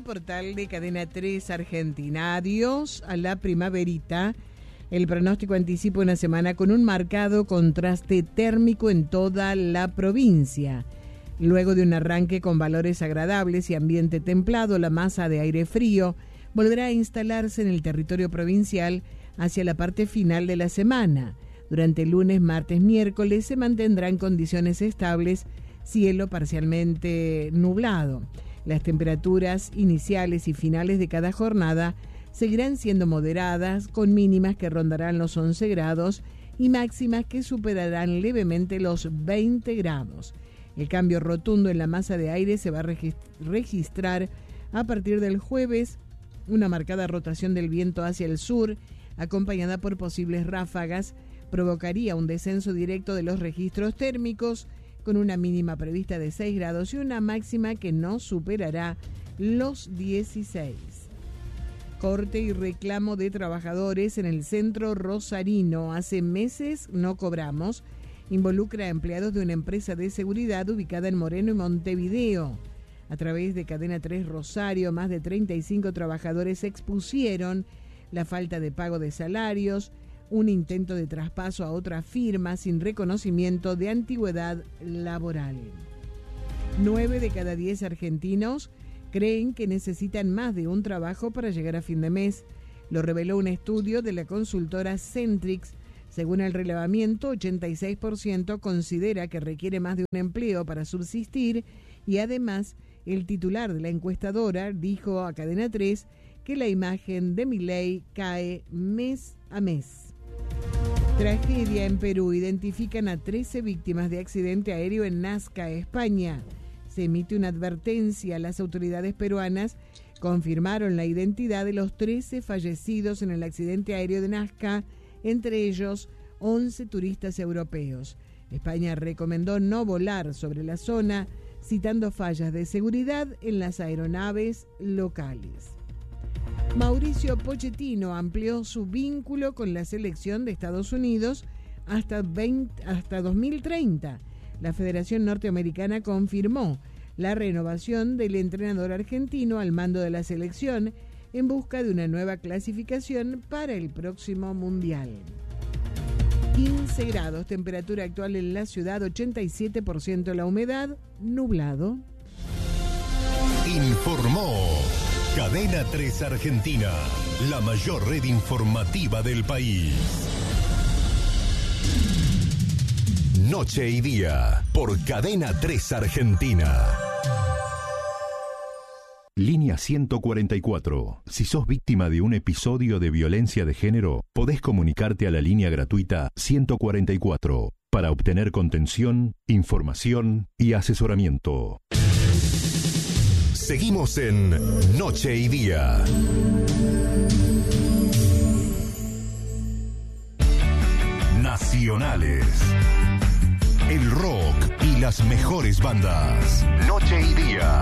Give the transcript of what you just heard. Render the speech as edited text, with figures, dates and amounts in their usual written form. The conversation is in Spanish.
portal de Cadena 3 Argentina. Adiós a la primaverita. El pronóstico anticipa una semana con un marcado contraste térmico en toda la provincia. Luego de un arranque con valores agradables y ambiente templado, la masa de aire frío volverá a instalarse en el territorio provincial hacia la parte final de la semana. Durante el lunes, martes, miércoles se mantendrán condiciones estables, cielo parcialmente nublado. Las temperaturas iniciales y finales de cada jornada seguirán siendo moderadas, con mínimas que rondarán los 11 grados y máximas que superarán levemente los 20 grados. El cambio rotundo en la masa de aire se va a registrar a partir del jueves, una marcada rotación del viento hacia el sur, acompañada por posibles ráfagas, provocaría un descenso directo de los registros térmicos, con una mínima prevista de 6 grados y una máxima que no superará los 16. Corte y reclamo de trabajadores en el centro rosarino. Hace meses no cobramos. Involucra a empleados de una empresa de seguridad ubicada en Moreno y Montevideo. A través de Cadena 3 Rosario, más de 35 trabajadores expusieron la falta de pago de salarios, un intento de traspaso a otra firma sin reconocimiento de antigüedad laboral. 9 de cada 10 argentinos creen que necesitan más de un trabajo para llegar a fin de mes. Lo reveló un estudio de la consultora Centrix. Según el relevamiento, 86% considera que requiere más de un empleo para subsistir y además el titular de la encuestadora dijo a Cadena 3 que la imagen de Milei cae mes a mes. Tragedia en Perú. Identifican a 13 víctimas de accidente aéreo en Nazca, España. Se emite una advertencia. Las autoridades peruanas confirmaron la identidad de los 13 fallecidos en el accidente aéreo de Nazca, entre ellos 11 turistas europeos. España recomendó no volar sobre la zona, citando fallas de seguridad en las aeronaves locales. Mauricio Pochettino amplió su vínculo con la selección de Estados Unidos hasta 2030. La Federación Norteamericana confirmó la renovación del entrenador argentino al mando de la selección en busca de una nueva clasificación para el próximo Mundial. 15 grados, temperatura actual en la ciudad, 87% la humedad, nublado. Informó Cadena 3 Argentina, la mayor red informativa del país. Noche y día, por Cadena 3 Argentina. Línea 144. Si sos víctima de un episodio de violencia de género, podés comunicarte a la línea gratuita 144 para obtener contención, información y asesoramiento. Seguimos en Noche y Día. Nacionales. El rock y las mejores bandas. Noche y Día.